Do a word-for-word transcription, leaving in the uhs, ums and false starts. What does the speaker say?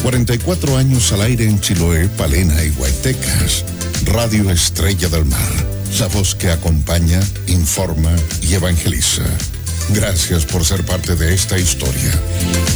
cuarenta y cuatro años al aire en Chiloé, Palena y Guaytecas. Radio Estrella del Mar, la voz que acompaña, informa y evangeliza. Gracias por ser parte de esta historia.